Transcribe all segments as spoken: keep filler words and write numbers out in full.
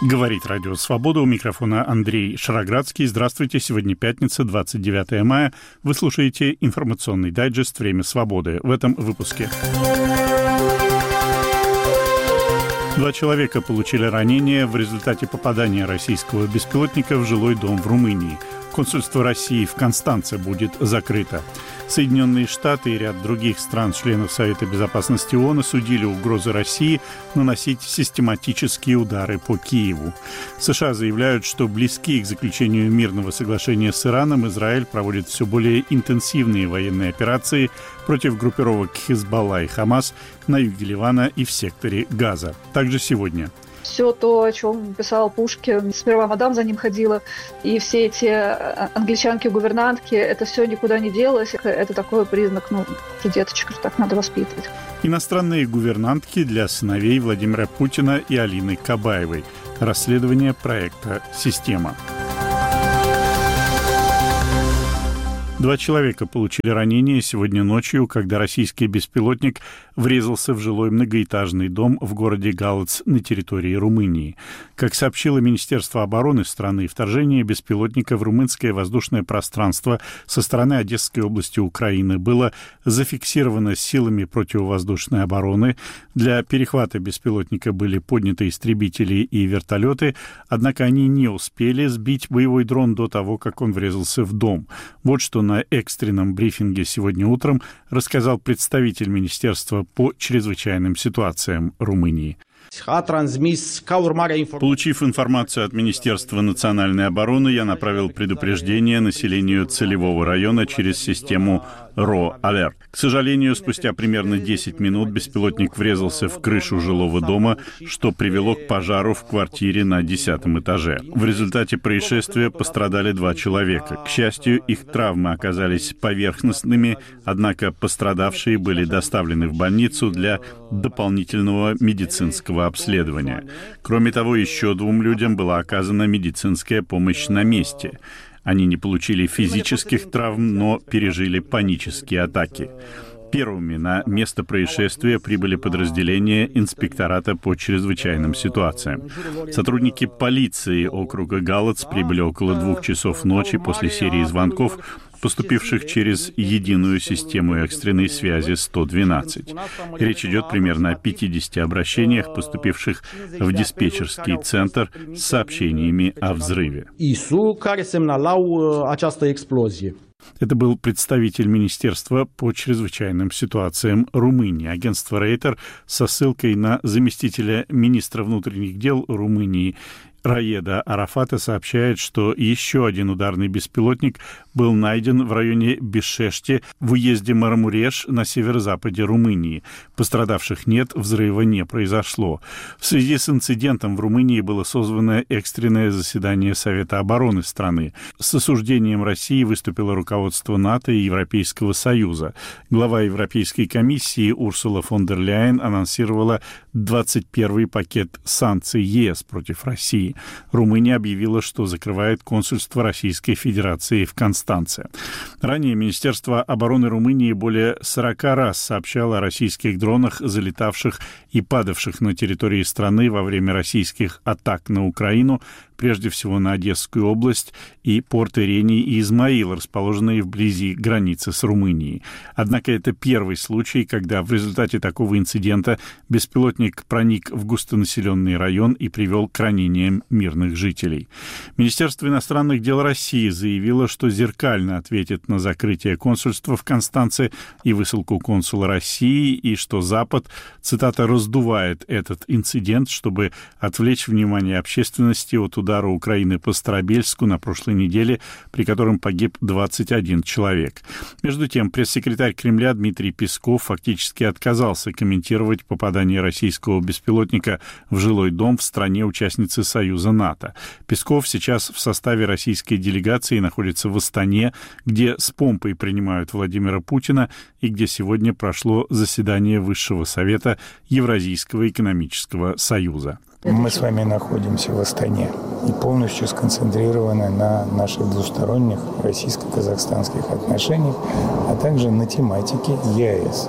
Говорит Радио Свобода. У микрофона Андрей Шароградский. Здравствуйте. Сегодня пятница, двадцать девятое мая. Вы слушаете информационный дайджест «Время свободы». В этом выпуске. Два человека получили ранения в результате попадания российского беспилотника в жилой дом в Румынии. Консульство России в Констанце будет закрыто. Соединенные Штаты и ряд других стран-членов Совета Безопасности ООН осудили угрозы России наносить систематические удары по Киеву. США заявляют, что близки к заключению мирного соглашения с Ираном. Израиль проводит все более интенсивные военные операции против группировок Хизбалла и Хамас на юге Ливана и в секторе Газа. Также сегодня. Все то, о чем писал Пушкин, сперва мадам за ним ходила, и все эти англичанки-гувернантки, это все никуда не делось. Это такой признак, ну, деточек, так надо воспитывать. Иностранные гувернантки для сыновей Владимира Путина и Алины Кабаевой. Расследование проекта «Система». Два человека получили ранения сегодня ночью, когда российский беспилотник врезался в жилой многоэтажный дом в городе Галац на территории Румынии. Как сообщило Министерство обороны страны, вторжение беспилотника в румынское воздушное пространство со стороны Одесской области Украины было зафиксировано силами противовоздушной обороны. Для перехвата беспилотника были подняты истребители и вертолеты, однако они не успели сбить боевой дрон до того, как он врезался в дом. Вот что на экстренном брифинге сегодня утром рассказал представитель Министерства по чрезвычайным ситуациям Румынии. Получив информацию от Министерства национальной обороны, я направил предупреждение населению целевого района через систему РО-Алерт. К сожалению, спустя примерно десять минут беспилотник врезался в крышу жилого дома, что привело к пожару в квартире на десятом этаже. В результате происшествия пострадали два человека. К счастью, их травмы оказались поверхностными, однако пострадавшие были доставлены в больницу для дополнительного медицинского обследования. Кроме того, еще двум людям была оказана медицинская помощь на месте. Они не получили физических травм, но пережили панические атаки. Первыми на место происшествия прибыли подразделения инспектората по чрезвычайным ситуациям. Сотрудники полиции округа Галац прибыли около двух часов ночи после серии звонков, поступивших через единую систему экстренной связи сто двенадцать. Речь идет примерно о пятидесяти обращениях, поступивших в диспетчерский центр с сообщениями о взрыве. Это был представитель Министерства по чрезвычайным ситуациям Румынии. Агентство Рейтер со ссылкой на заместителя министра внутренних дел Румынии Раеда Арафата сообщает, что еще один ударный беспилотник был найден в районе Бишеште в уезде Марамуреш на северо-западе Румынии. Пострадавших нет, взрыва не произошло. В связи с инцидентом в Румынии было созвано экстренное заседание Совета обороны страны. С осуждением России выступило руководство НАТО и Европейского Союза. Глава Европейской комиссии Урсула фон дер Ляйен анонсировала двадцать первый пакет санкций ЕС против России. Румыния объявила, что закрывает консульство Российской Федерации в Констанце. Ранее Министерство обороны Румынии более сорока раз сообщало о российских дронах, залетавших и падавших на территории страны во время российских атак на Украину, прежде всего на Одесскую область и порт Ирений и Измаил, расположенные вблизи границы с Румынией. Однако это первый случай, когда в результате такого инцидента беспилотник проник в густонаселенный район и привел к ранениям мирных жителей. Министерство иностранных дел России заявило, что зеркально ответит на закрытие консульства в Констанце и высылку консула России, и что Запад, цитата, раздувает этот инцидент, чтобы отвлечь внимание общественности от удара Украины по Старобельску на прошлой неделе, при котором погиб двадцать один человек. Между тем, пресс-секретарь Кремля Дмитрий Песков фактически отказался комментировать попадание российского беспилотника в жилой дом в стране-участнице Союза НАТО. Песков сейчас в составе российской делегации находится в Астане, где с помпой принимают Владимира Путина и где сегодня прошло заседание Высшего совета Евразийского экономического союза. Мы с вами находимся в Астане и полностью сконцентрированы на наших двусторонних российско-казахстанских отношениях, а также на тематике ЕАЭС.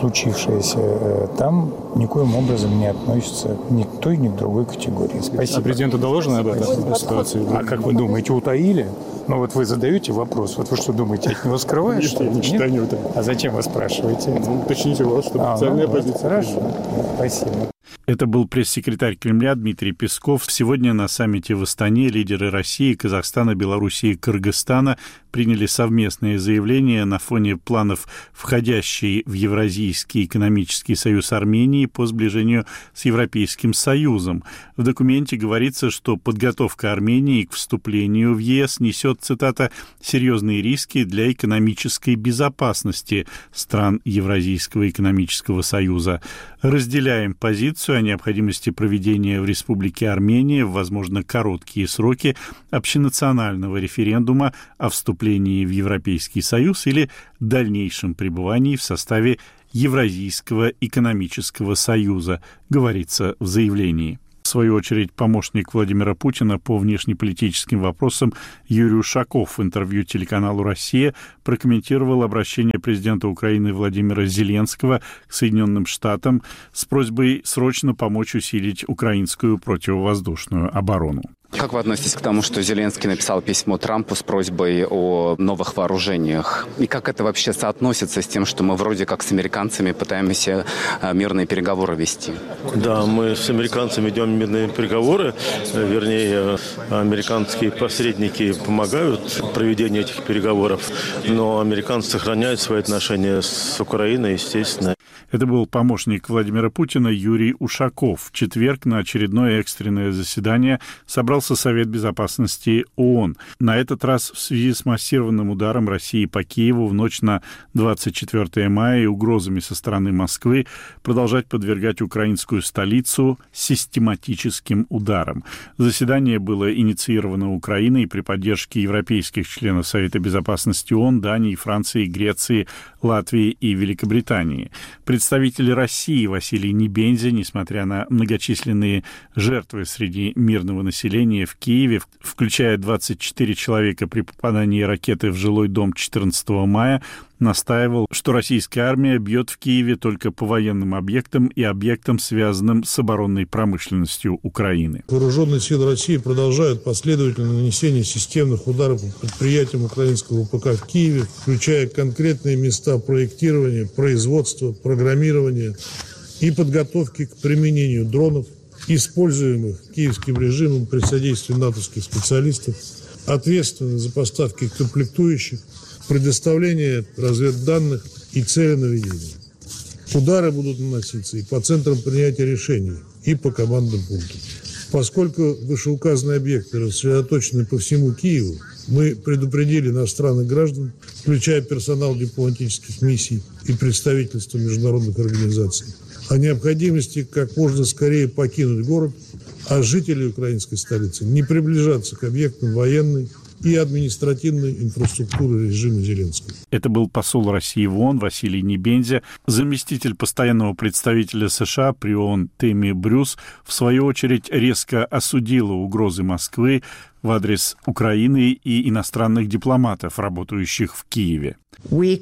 Случившееся там никоим образом не относится ни к той, ни к другой категории. Спасибо. А президенту доложено об этой ситуации? А как вы думаете, утаили? Ну вот вы задаете вопрос, вот вы что думаете, от него скрываешь? Нет, я не считаю, не утаили. А зачем вы спрашиваете? Ну, уточните у вас, что а, официальная ну, позиция. Хорошо, спасибо. Это был пресс-секретарь Кремля Дмитрий Песков. Сегодня на саммите в Астане лидеры России, Казахстана, Белоруссии и Кыргызстана приняли совместное заявление на фоне планов входящей в Евразийский экономический союз Армении по сближению с Европейским Союзом. В документе говорится, что подготовка Армении к вступлению в ЕС несет, цитата, «серьезные риски для экономической безопасности стран Евразийского экономического союза. Разделяем позицию о необходимости проведения в Республике Армения в, возможно, короткие сроки общенационального референдума о вступлении в Европейский Союз или дальнейшем пребывании в составе Евразийского экономического союза», говорится в заявлении. В свою очередь, помощник Владимира Путина по внешнеполитическим вопросам Юрий Ушаков в интервью телеканалу «Россия» прокомментировал обращение президента Украины Владимира Зеленского к Соединенным Штатам с просьбой срочно помочь усилить украинскую противовоздушную оборону. Как вы относитесь к тому, что Зеленский написал письмо Трампу с просьбой о новых вооружениях? И как это вообще соотносится с тем, что мы вроде как с американцами пытаемся мирные переговоры вести? Да, мы с американцами ведем мирные переговоры. Вернее, американские посредники помогают в проведении этих переговоров. Но американцы сохраняют свои отношения с Украиной, естественно. Это был помощник Владимира Путина Юрий Ушаков. В четверг на очередное экстренное заседание собрался Совет Безопасности ООН. На этот раз в связи с массированным ударом России по Киеву в ночь на двадцать четвёртое мая и угрозами со стороны Москвы продолжать подвергать украинскую столицу систематическим ударам. Заседание было инициировано Украиной при поддержке европейских членов Совета Безопасности ООН, Дании, Франции, Греции, Латвии и Великобритании. Представитель России Василий Небензя, несмотря на многочисленные жертвы среди мирного населения в Киеве, включая двадцать четыре человека при попадании ракеты в жилой дом четырнадцатого мая, настаивал, что российская армия бьет в Киеве только по военным объектам и объектам, связанным с оборонной промышленностью Украины. Вооруженные силы России продолжают последовательное нанесение системных ударов по предприятиям украинского ВПК в Киеве, включая конкретные места проектирования, производства, программирования и подготовки к применению дронов, используемых киевским режимом при содействии натовских специалистов, ответственны за поставки комплектующих, предоставление разведданных и целенаведения. Удары будут наноситься и по центрам принятия решений, и по командным пунктам. Поскольку вышеуказанные объекты рассредоточены по всему Киеву, мы предупредили иностранных граждан, включая персонал дипломатических миссий и представительства международных организаций, о необходимости как можно скорее покинуть город, а жителей украинской столицы не приближаться к объектам военной и административной инфраструктуры режима Зеленского. Это был посол России в ООН Василий Небензя. Заместитель постоянного представителя США при ООН Тэмми Брюс, в свою очередь, резко осудила угрозы Москвы в адрес Украины и иностранных дипломатов, работающих в Киеве. Мы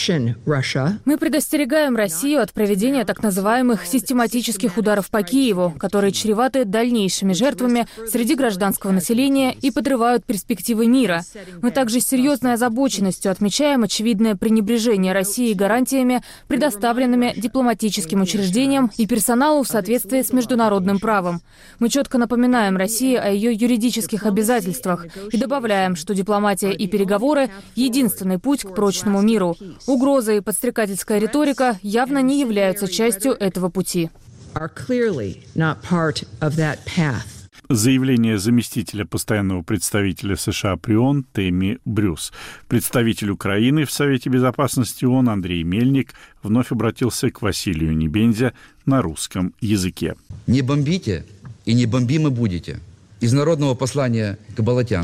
предостерегаем Россию от проведения так называемых систематических ударов по Киеву, которые чреваты дальнейшими жертвами среди гражданского населения и подрывают перспективы мира. Мы также с серьезной озабоченностью отмечаем очевидное пренебрежение России гарантиями, предоставленными дипломатическим учреждениям и персоналу в соответствии с международным правом. Мы четко напоминаем России о ее юридических обязательствах и добавляем, что дипломатия и переговоры — единственный путь к прочному миру. Угрозы и подстрекательская риторика явно не являются частью этого пути. Заявление заместителя постоянного представителя США при ООН Тэмми Брюс. Представитель Украины в Совете Безопасности ООН Андрей Мельник вновь обратился к Василию Небензя на русском языке. Не бомбите и не бомбимы будете. Из народного послания к болотянам.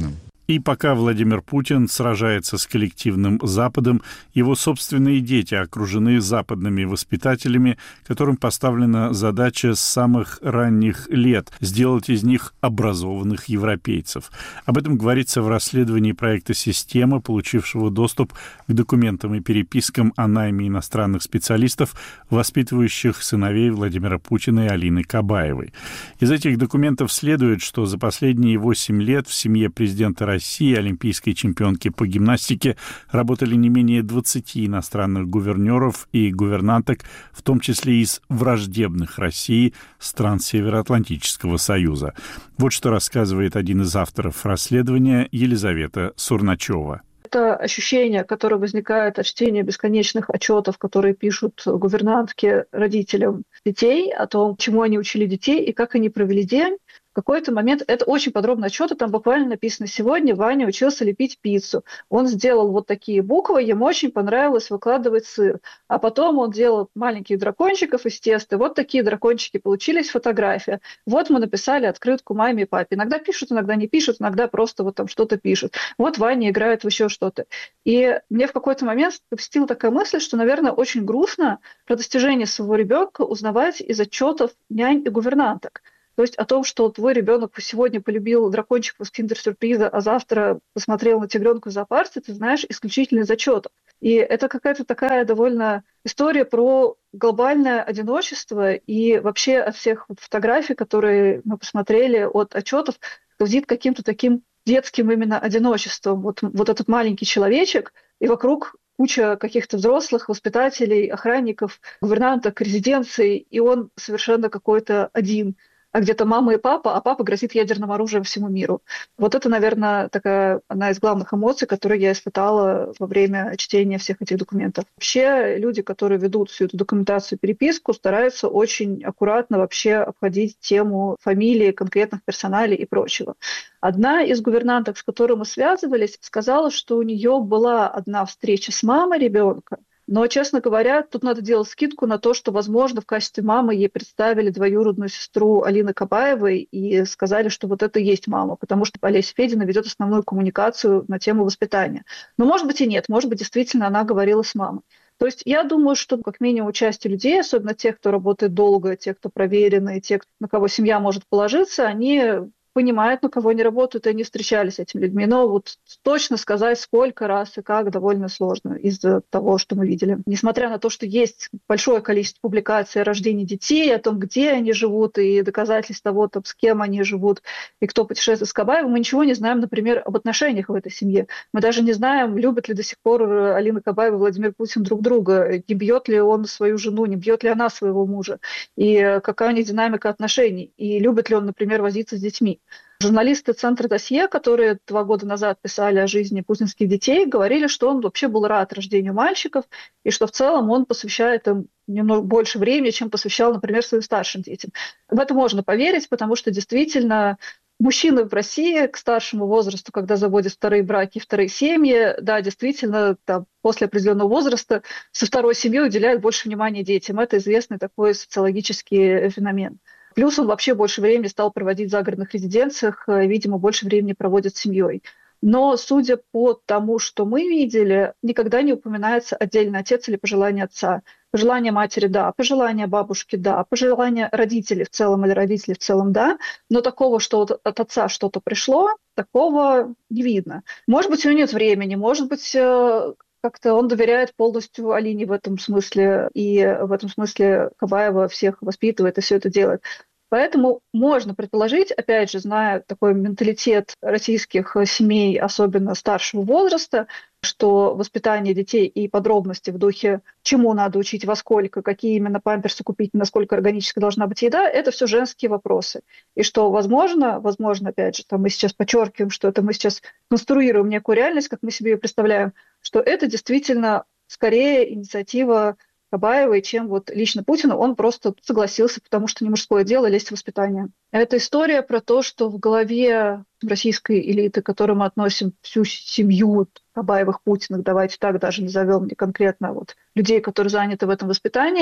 И пока Владимир Путин сражается с коллективным Западом, его собственные дети окружены западными воспитателями, которым поставлена задача с самых ранних лет сделать из них образованных европейцев. Об этом говорится в расследовании проекта «Система», получившего доступ к документам и перепискам о найме иностранных специалистов, воспитывающих сыновей Владимира Путина и Алины Кабаевой. Из этих документов следует, что за последние восемь лет в семье президента России России, олимпийской чемпионки по гимнастике, работали не менее двадцати иностранных гувернеров и гувернанток, в том числе из враждебных России стран Североатлантического союза. Вот что рассказывает один из авторов расследования, Елизавета Сурначева. Это ощущение, которое возникает от чтения бесконечных отчетов, которые пишут гувернантки родителям детей, о том, чему они учили детей и как они провели день. В какой-то момент, это очень подробный отчет, там буквально написано: сегодня Ваня учился лепить пиццу. Он сделал вот такие буквы, ему очень понравилось выкладывать сыр. А потом он делал маленьких дракончиков из теста. Вот такие дракончики получились, фотография. Вот мы написали открытку маме и папе. Иногда пишут, иногда не пишут, иногда просто вот там что-то пишут. Вот Ваня играет в еще что-то. И мне в какой-то момент посетила такая мысль, что, наверное, очень грустно про достижения своего ребенка узнавать из отчетов нянь и гувернанток. То есть о том, что твой ребенок сегодня полюбил дракончиков из киндер-сюрприза, а завтра посмотрел на тигренка в зоопарке, ты знаешь исключительно из отчетов. И это какая-то такая довольно история про глобальное одиночество, и вообще от всех фотографий, которые мы посмотрели, от отчетов, сквозит каким-то таким детским именно одиночеством. Вот, вот этот маленький человечек, и вокруг куча каких-то взрослых, воспитателей, охранников, гувернанток, резиденций, и он совершенно какой-то один. А где-то мама и папа, а папа грозит ядерным оружием всему миру. Вот это, наверное, такая одна из главных эмоций, которые я испытала во время чтения всех этих документов. Вообще люди, которые ведут всю эту документацию, переписку, стараются очень аккуратно вообще обходить тему фамилии, конкретных персоналей и прочего. Одна из гувернанток, с которой мы связывались, сказала, что у нее была одна встреча с мамой ребенка. Но, честно говоря, тут надо делать скидку на то, что, возможно, в качестве мамы ей представили двоюродную сестру Алины Кабаевой и сказали, что вот это и есть мама, потому что Олеся Федина ведет основную коммуникацию на тему воспитания. Но, может быть, и нет, может быть, действительно она говорила с мамой. То есть я думаю, что как минимум часть людей, особенно тех, кто работает долго, те, кто проверенные, те, на кого семья может положиться, они понимают, на кого они работают, и они встречались с этими людьми. Но вот точно сказать, сколько раз и как, довольно сложно из-за того, что мы видели. Несмотря на то, что есть большое количество публикаций о рождении детей, о том, где они живут, и доказательств того, там, с кем они живут, и кто путешествует с Кабаевым, мы ничего не знаем, например, об отношениях в этой семье. Мы даже не знаем, любят ли до сих пор Алина Кабаева и Владимир Путин друг друга, не бьет ли он свою жену, не бьет ли она своего мужа, и какая у них динамика отношений, и любит ли он, например, возиться с детьми. Журналисты Центра Досье, которые два года назад писали о жизни путинских детей, говорили, что он вообще был рад рождению мальчиков, и что в целом он посвящает им немного больше времени, чем посвящал, например, своим старшим детям. В это можно поверить, потому что действительно мужчины в России к старшему возрасту, когда заводят вторые браки и вторые семьи, да, действительно, там, после определенного возраста со второй семьей уделяют больше внимания детям. Это известный такой социологический феномен. Плюс он вообще больше времени стал проводить в загородных резиденциях, видимо, больше времени проводит с семьей. Но, судя по тому, что мы видели, никогда не упоминается отдельный отец или пожелание отца. Пожелание матери – да, пожелание бабушки – да, пожелание родителей в целом или родителей в целом – да, но такого, что от отца что-то пришло, такого не видно. Может быть, у него нет времени, может быть, как-то он доверяет полностью Алине в этом смысле, и в этом смысле Кабаева всех воспитывает и все это делает. Поэтому можно предположить, опять же, зная такой менталитет российских семей, особенно старшего возраста, что воспитание детей и подробности в духе, чему надо учить, во сколько, какие именно памперсы купить, насколько органически должна быть еда, это все женские вопросы. И что, возможно, возможно, опять же, там мы сейчас подчеркиваем, что это мы сейчас конструируем некую реальность, как мы себе ее представляем, что это действительно скорее инициатива Кабаевой, чем вот лично Путина. Он просто согласился, потому что не мужское дело лезть в воспитание. Это история про то, что в голове российской элиты, к которой мы относим всю семью Кабаевых, Путиных, давайте так даже назовем не конкретно вот людей, которые заняты в этом воспитании,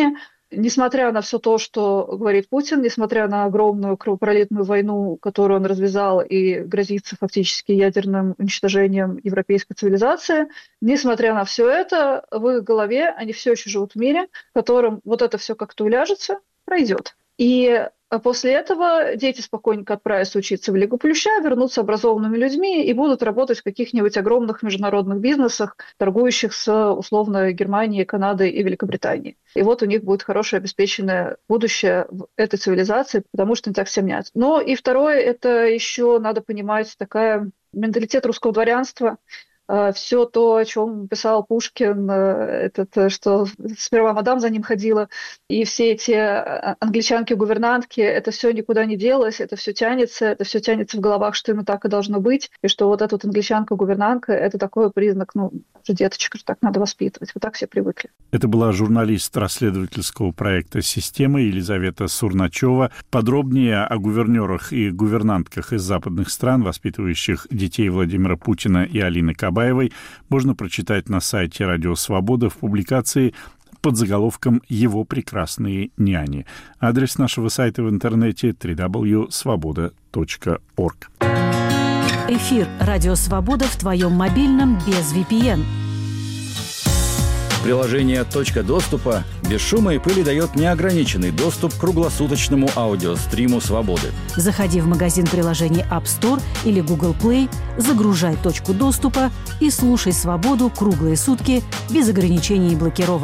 несмотря на все то, что говорит Путин, несмотря на огромную кровопролитную войну, которую он развязал и грозится фактически ядерным уничтожением европейской цивилизации, несмотря на все это, в их голове они все еще живут в мире, в котором вот это все как-то уляжется, пройдет. И после этого дети спокойненько отправятся учиться в Лигу Плюща, вернутся образованными людьми и будут работать в каких-нибудь огромных международных бизнесах, торгующих с, условно, Германией, Канадой и Великобританией. И вот у них будет хорошее обеспеченное будущее в этой цивилизации, потому что не так все меняется. Но и второе, это еще надо понимать такая менталитет русского дворянства. Все то, о чем писал Пушкин, этот, что сперва мадам за ним ходила, и все эти англичанки-гувернантки, это все никуда не делось, это все тянется, это все тянется в головах, что именно так и должно быть, и что вот эта вот англичанка-гувернантка – это такой признак, ну, деточка, так надо воспитывать, вот так все привыкли. Это была журналист расследовательского проекта «Система» Елизавета Сурначева. Подробнее о гувернерах и гувернантках из западных стран, воспитывающих детей Владимира Путина и Алины Кабаевой, можно прочитать на сайте «Радио Свобода» в публикации под заголовком «Его прекрасные няни». Адрес нашего сайта в интернете дабл ю дабл ю дабл ю точка свобода точка орг. Эфир «Радио Свобода» в твоем мобильном без ви пи эн. Приложение «Точка доступа» без шума и пыли дает неограниченный доступ к круглосуточному аудиостриму «Свободы». Заходи в магазин приложений App Store или Google Play, загружай «Точку доступа» и слушай «Свободу» круглые сутки без ограничений и блокировок.